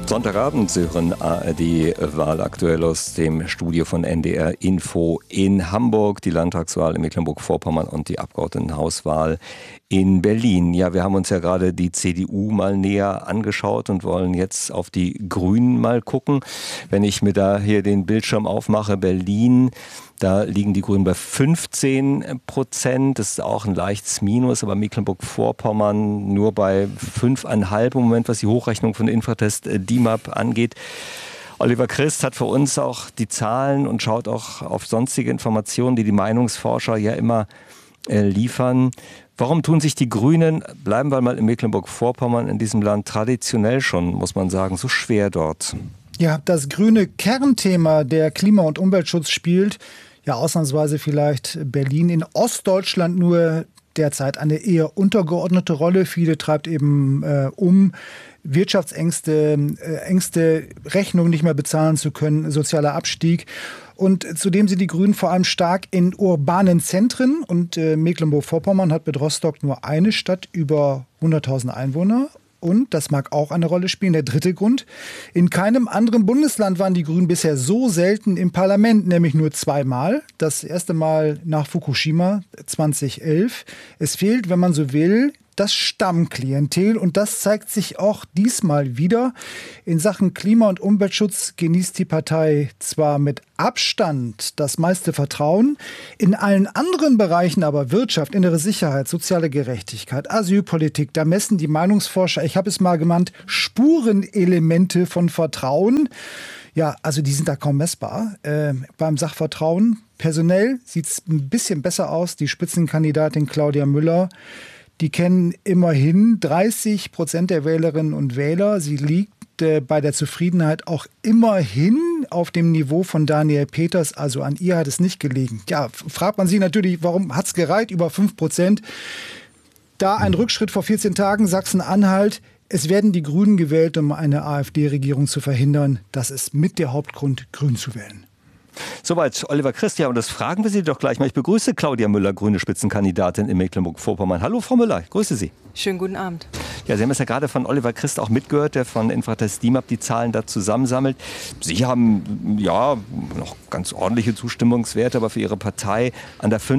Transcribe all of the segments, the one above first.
Sonntagabend, Sie hören ARD Wahlaktuell aus dem Studio von NDR Info in Hamburg, die Landtagswahl in Mecklenburg-Vorpommern und die Abgeordnetenhauswahl in Berlin. Ja, wir haben uns ja gerade die CDU mal näher angeschaut und wollen jetzt auf die Grünen mal gucken. Wenn ich mir da hier den Bildschirm aufmache, Berlin, da liegen die Grünen bei 15%. Das ist auch ein leichtes Minus, aber Mecklenburg-Vorpommern nur bei 5,5 im Moment, was die Hochrechnung von Infratest DIMAP angeht. Oliver Christ hat für uns auch die Zahlen und schaut auch auf sonstige Informationen, die die Meinungsforscher ja immer liefern. Warum tun sich die Grünen, bleiben wir mal in Mecklenburg-Vorpommern, in diesem Land traditionell schon, muss man sagen, so schwer dort? Ja, das grüne Kernthema, der Klima- und Umweltschutz, spielt ja ausnahmsweise vielleicht Berlin in Ostdeutschland nur derzeit eine eher untergeordnete Rolle. Viele treibt eben Wirtschaftsängste, Ängste, Rechnungen nicht mehr bezahlen zu können, sozialer Abstieg. Und zudem sind die Grünen vor allem stark in urbanen Zentren. Und Mecklenburg-Vorpommern hat mit Rostock nur eine Stadt über 100.000 Einwohner. Und, das mag auch eine Rolle spielen, der dritte Grund: In keinem anderen Bundesland waren die Grünen bisher so selten im Parlament, nämlich nur zweimal. Das erste Mal nach Fukushima 2011. Es fehlt, wenn man so will, das Stammklientel, und das zeigt sich auch diesmal wieder. In Sachen Klima- und Umweltschutz genießt die Partei zwar mit Abstand das meiste Vertrauen, in allen anderen Bereichen aber, Wirtschaft, innere Sicherheit, soziale Gerechtigkeit, Asylpolitik, da messen die Meinungsforscher, ich habe es mal genannt, Spurenelemente von Vertrauen. Ja, also die sind da kaum messbar. Beim Sachvertrauen personell sieht es ein bisschen besser aus. Die Spitzenkandidatin Claudia Müller, die kennen immerhin 30% der Wählerinnen und Wähler. Sie liegt bei der Zufriedenheit auch immerhin auf dem Niveau von Daniel Peters. Also an ihr hat es nicht gelegen. Ja, fragt man sich natürlich, warum hat es gereicht? Über 5%. Da ein Rückschritt vor 14 Tagen, Sachsen-Anhalt. Es werden die Grünen gewählt, um eine AfD-Regierung zu verhindern. Das ist mit der Hauptgrund, Grün zu wählen. Soweit Oliver Christ. Ja, und das fragen wir Sie doch gleich mal. Ich begrüße Claudia Müller, grüne Spitzenkandidatin in Mecklenburg-Vorpommern. Hallo, Frau Müller, ich grüße Sie. Schönen guten Abend. Ja, Sie haben es ja gerade von Oliver Christ auch mitgehört, der von Infratest DIMAP die Zahlen da zusammensammelt. Sie haben ja noch ganz ordentliche Zustimmungswerte, aber für Ihre Partei an der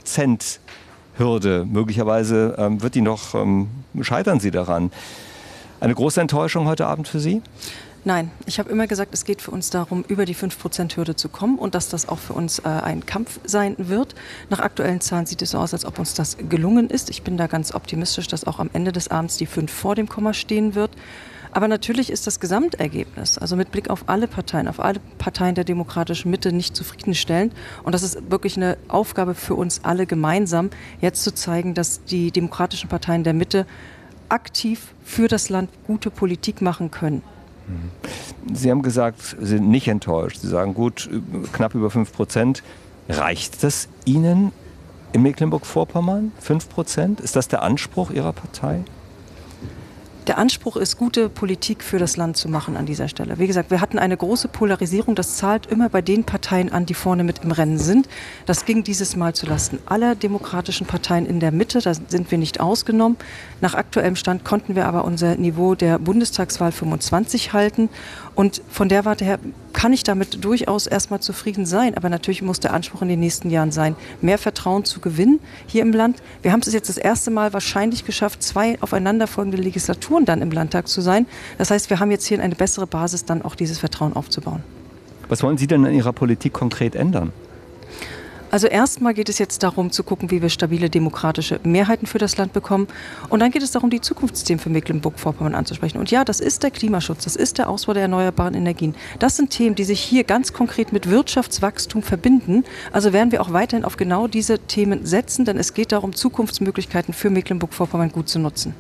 5%-Hürde. Möglicherweise wird die noch, scheitern Sie daran. Eine große Enttäuschung heute Abend für Sie? Nein, ich habe immer gesagt, es geht für uns darum, über die 5%-Hürde zu kommen und dass das auch für uns ein Kampf sein wird. Nach aktuellen Zahlen sieht es so aus, als ob uns das gelungen ist. Ich bin da ganz optimistisch, dass auch am Ende des Abends die 5 vor dem Komma stehen wird. Aber natürlich ist das Gesamtergebnis, also mit Blick auf alle Parteien der demokratischen Mitte, nicht zufriedenstellend. Und das ist wirklich eine Aufgabe für uns alle gemeinsam, jetzt zu zeigen, dass die demokratischen Parteien der Mitte aktiv für das Land gute Politik machen können. Sie haben gesagt, Sie sind nicht enttäuscht. Sie sagen, gut, knapp über 5%. Reicht das Ihnen in Mecklenburg-Vorpommern? 5%? Ist das der Anspruch Ihrer Partei? Der Anspruch ist, gute Politik für das Land zu machen an dieser Stelle. Wie gesagt, wir hatten eine große Polarisierung. Das zahlt immer bei den Parteien an, die vorne mit im Rennen sind. Das ging dieses Mal zulasten aller demokratischen Parteien in der Mitte. Da sind wir nicht ausgenommen. Nach aktuellem Stand konnten wir aber unser Niveau der Bundestagswahl 25 halten. Und von der Warte her kann ich damit durchaus erstmal zufrieden sein. Aber natürlich muss der Anspruch in den nächsten Jahren sein, mehr Vertrauen zu gewinnen hier im Land. Wir haben es jetzt das erste Mal wahrscheinlich geschafft, 2 aufeinanderfolgende Legislaturen dann im Landtag zu sein. Das heißt, wir haben jetzt hier eine bessere Basis, dann auch dieses Vertrauen aufzubauen. Was wollen Sie denn in Ihrer Politik konkret ändern? Also erstmal geht es jetzt darum zu gucken, wie wir stabile demokratische Mehrheiten für das Land bekommen. Und dann geht es darum, die Zukunftsthemen für Mecklenburg-Vorpommern anzusprechen. Und ja, das ist der Klimaschutz, das ist der Ausbau der erneuerbaren Energien. Das sind Themen, die sich hier ganz konkret mit Wirtschaftswachstum verbinden. Also werden wir auch weiterhin auf genau diese Themen setzen, denn es geht darum, Zukunftsmöglichkeiten für Mecklenburg-Vorpommern gut zu nutzen.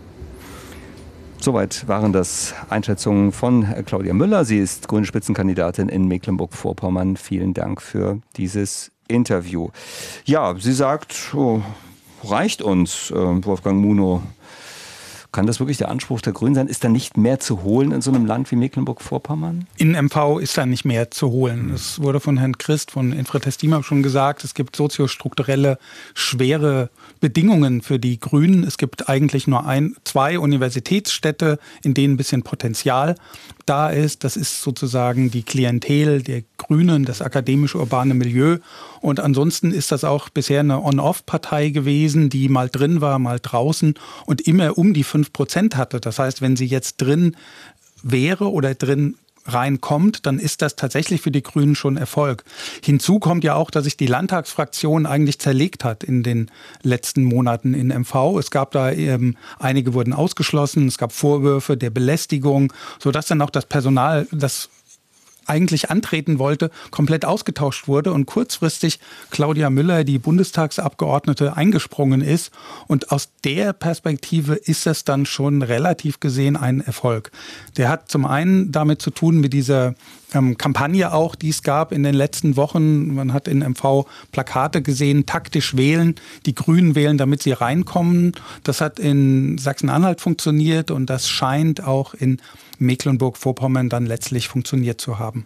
Soweit waren das Einschätzungen von Claudia Müller. Sie ist grüne Spitzenkandidatin in Mecklenburg-Vorpommern. Vielen Dank für dieses Interview. Ja, sie sagt, reicht uns, Wolfgang Munow. Kann das wirklich der Anspruch der Grünen sein? Ist da nicht mehr zu holen in so einem Land wie Mecklenburg-Vorpommern? In MV ist da nicht mehr zu holen. Es wurde von Herrn Christ von Infratest DIMAP schon gesagt, es gibt soziostrukturelle, schwere Bedingungen für die Grünen. Es gibt eigentlich nur zwei Universitätsstädte, in denen ein bisschen Potenzial da ist. Das ist sozusagen die Klientel der Grünen, das akademische-urbane Milieu. Und ansonsten ist das auch bisher eine On-Off-Partei gewesen, die mal drin war, mal draußen und immer um die 5% hatte. Das heißt, wenn sie jetzt drin wäre oder drin reinkommt, dann ist das tatsächlich für die Grünen schon Erfolg. Hinzu kommt ja auch, dass sich die Landtagsfraktion eigentlich zerlegt hat in den letzten Monaten in MV. Es gab da einige wurden ausgeschlossen, es gab Vorwürfe der Belästigung, sodass dann auch das Personal, das eigentlich antreten wollte, komplett ausgetauscht wurde und kurzfristig Claudia Müller, die Bundestagsabgeordnete, eingesprungen ist. Und aus der Perspektive ist das dann schon relativ gesehen ein Erfolg. Der hat zum einen damit zu tun mit dieser Kampagne auch, die es gab in den letzten Wochen. Man hat in MV Plakate gesehen, taktisch wählen, die Grünen wählen, damit sie reinkommen. Das hat in Sachsen-Anhalt funktioniert und das scheint auch in Mecklenburg-Vorpommern dann letztlich funktioniert zu haben.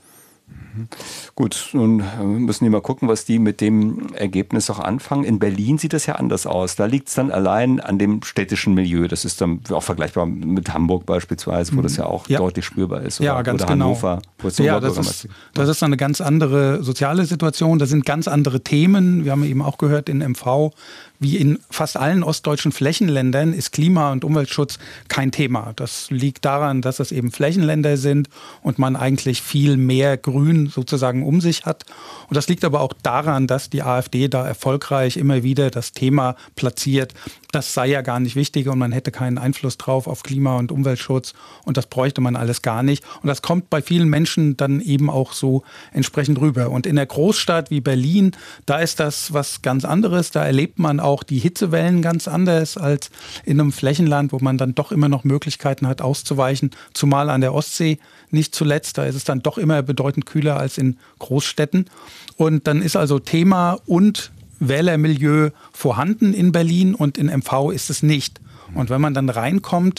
Gut, nun müssen wir mal gucken, was die mit dem Ergebnis auch anfangen. In Berlin sieht das ja anders aus. Da liegt es dann allein an dem städtischen Milieu. Das ist dann auch vergleichbar mit Hamburg beispielsweise, wo das ja auch deutlich spürbar ist. Ja, ganz genau. Hannover. Ja, das ist eine ganz andere soziale Situation. Das sind ganz andere Themen. Wir haben eben auch gehört in MV, wie in fast allen ostdeutschen Flächenländern ist Klima- und Umweltschutz kein Thema. Das liegt daran, dass es eben Flächenländer sind und man eigentlich viel mehr Grün sozusagen um sich hat. Und das liegt aber auch daran, dass die AfD da erfolgreich immer wieder das Thema platziert. Das sei ja gar nicht wichtig und man hätte keinen Einfluss drauf auf Klima- und Umweltschutz und das bräuchte man alles gar nicht. Und das kommt bei vielen Menschen dann eben auch so entsprechend rüber. Und in der Großstadt wie Berlin, da ist das was ganz anderes. Da erlebt man auch die Hitzewellen ganz anders als in einem Flächenland, wo man dann doch immer noch Möglichkeiten hat auszuweichen, zumal an der Ostsee nicht zuletzt. Da ist es dann doch immer bedeutend kühler als in Großstädten. Und dann ist also Thema und Wählermilieu vorhanden in Berlin und in MV ist es nicht. Und wenn man dann reinkommt,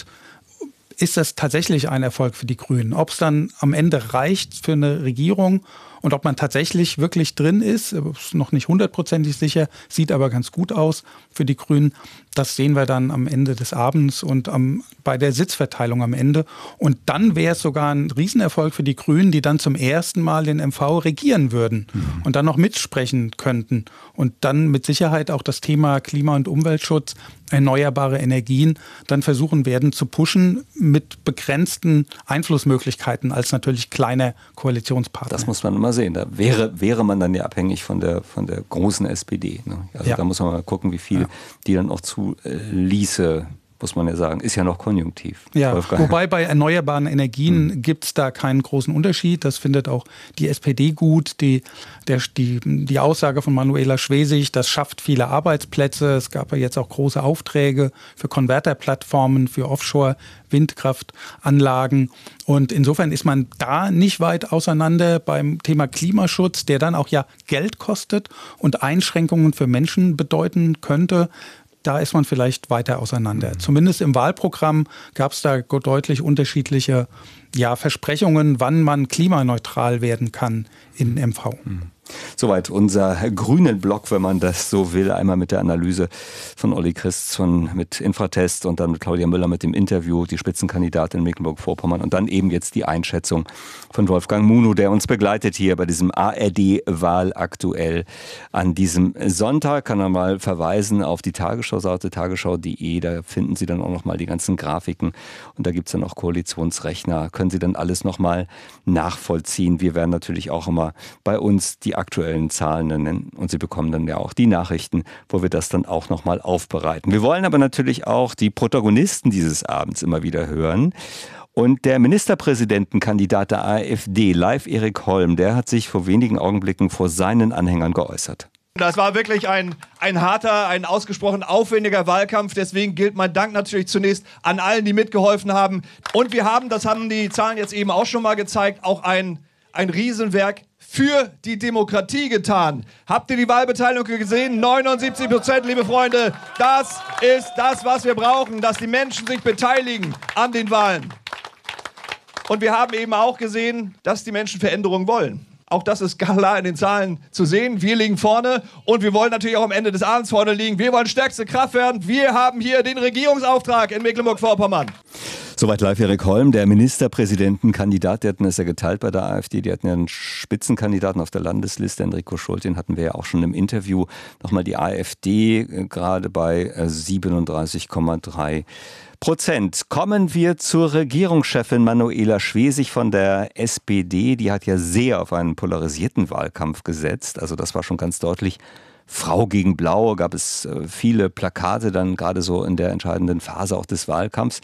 ist das tatsächlich ein Erfolg für die Grünen. Ob es dann am Ende reicht für eine Regierung und ob man tatsächlich wirklich drin ist noch nicht 100%ig sicher, sieht aber ganz gut aus für die Grünen. Das sehen wir dann am Ende des Abends und bei der Sitzverteilung am Ende. Und dann wäre es sogar ein Riesenerfolg für die Grünen, die dann zum ersten Mal den MV regieren würden und dann noch mitsprechen könnten. Und dann mit Sicherheit auch das Thema Klima- und Umweltschutz, erneuerbare Energien dann versuchen werden zu pushen mit begrenzten Einflussmöglichkeiten als natürlich kleiner Koalitionspartner. Das muss man immer sehen. Da wäre man dann ja abhängig von der großen SPD. Ne? Also da muss man mal gucken, wie viel die dann auch zuließe, muss man ja sagen, ist ja noch konjunktiv. Ja, wobei bei erneuerbaren Energien gibt es da keinen großen Unterschied. Das findet auch die SPD gut. Die Aussage von Manuela Schwesig, das schafft viele Arbeitsplätze. Es gab ja jetzt auch große Aufträge für Konverterplattformen, für Offshore-Windkraftanlagen. Und insofern ist man da nicht weit auseinander beim Thema Klimaschutz, der dann auch ja Geld kostet und Einschränkungen für Menschen bedeuten könnte. Da ist man vielleicht weiter auseinander. Zumindest im Wahlprogramm gab es da deutlich unterschiedliche Versprechungen, wann man klimaneutral werden kann in MV. Soweit unser grünen Block, wenn man das so will. Einmal mit der Analyse von Olli Christ mit Infratest und dann mit Claudia Müller mit dem Interview, die Spitzenkandidatin in Mecklenburg-Vorpommern und dann eben jetzt die Einschätzung von Wolfgang Munow, der uns begleitet hier bei diesem ARD-Wahl aktuell an diesem Sonntag. Kann er mal verweisen auf die Tagesschau-Seite tagesschau.de. Da finden Sie dann auch nochmal die ganzen Grafiken und da gibt es dann auch Koalitionsrechner. Können Sie dann alles nochmal nachvollziehen. Wir werden natürlich auch immer bei uns die aktuellen Zahlen nennen und Sie bekommen dann ja auch die Nachrichten, wo wir das dann auch nochmal aufbereiten. Wir wollen aber natürlich auch die Protagonisten dieses Abends immer wieder hören. Und der Ministerpräsidentenkandidat der AfD, Leif Erik Holm, der hat sich vor wenigen Augenblicken vor seinen Anhängern geäußert. Das war wirklich ein harter, ein ausgesprochen aufwendiger Wahlkampf. Deswegen gilt mein Dank natürlich zunächst an allen, die mitgeholfen haben. Und wir haben, das haben die Zahlen jetzt eben auch schon mal gezeigt, auch ein Riesenwerk für die Demokratie getan. Habt ihr die Wahlbeteiligung gesehen? 79%, liebe Freunde. Das ist das, was wir brauchen, dass die Menschen sich beteiligen an den Wahlen. Und wir haben eben auch gesehen, dass die Menschen Veränderungen wollen. Auch das ist klar in den Zahlen zu sehen. Wir liegen vorne und wir wollen natürlich auch am Ende des Abends vorne liegen. Wir wollen stärkste Kraft werden. Wir haben hier den Regierungsauftrag in Mecklenburg-Vorpommern. Soweit live Erik Holm, der Ministerpräsidentenkandidat. Die hatten es ja geteilt bei der AfD. Die hatten ja einen Spitzenkandidaten auf der Landesliste, Enrico Schult. Den hatten wir ja auch schon im Interview. Nochmal die AfD gerade bei 37,3%. Kommen wir zur Regierungschefin Manuela Schwesig von der SPD. Die hat ja sehr auf einen polarisierten Wahlkampf gesetzt. Also das war schon ganz deutlich. Frau gegen Blau, gab es viele Plakate dann gerade so in der entscheidenden Phase auch des Wahlkampfs.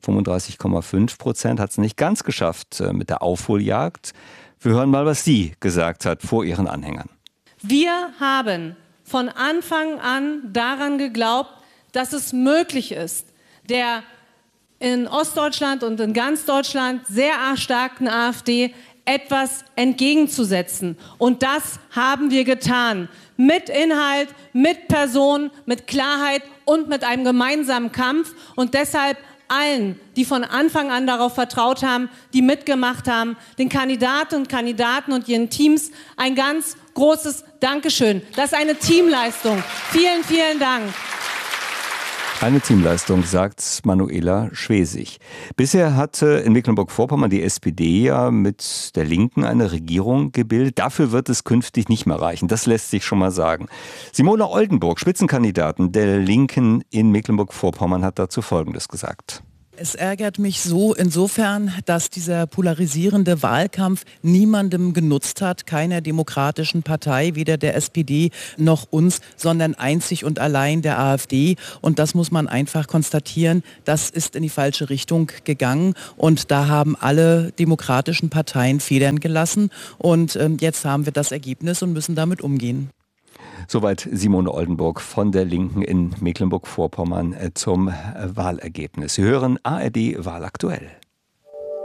35,5% hat es nicht ganz geschafft mit der Aufholjagd. Wir hören mal, was sie gesagt hat vor ihren Anhängern. Wir haben von Anfang an daran geglaubt, dass es möglich ist, der in Ostdeutschland und in ganz Deutschland sehr starken AfD etwas entgegenzusetzen. Und das haben wir getan. Mit Inhalt, mit Person, mit Klarheit und mit einem gemeinsamen Kampf. Und deshalb allen, die von Anfang an darauf vertraut haben, die mitgemacht haben, den Kandidatinnen und Kandidaten und ihren Teams ein ganz großes Dankeschön. Das ist eine Teamleistung. Vielen, vielen Dank. Eine Teamleistung, sagt Manuela Schwesig. Bisher hatte in Mecklenburg-Vorpommern die SPD ja mit der Linken eine Regierung gebildet. Dafür wird es künftig nicht mehr reichen. Das lässt sich schon mal sagen. Simone Oldenburg, Spitzenkandidatin der Linken in Mecklenburg-Vorpommern, hat dazu Folgendes gesagt. Es ärgert mich so insofern, dass dieser polarisierende Wahlkampf niemandem genutzt hat, keiner demokratischen Partei, weder der SPD noch uns, sondern einzig und allein der AfD. Und das muss man einfach konstatieren, das ist in die falsche Richtung gegangen. Und da haben alle demokratischen Parteien Federn gelassen. Und jetzt haben wir das Ergebnis und müssen damit umgehen. Soweit Simone Oldenburg von der Linken in Mecklenburg-Vorpommern zum Wahlergebnis. Sie hören ARD Wahlaktuell.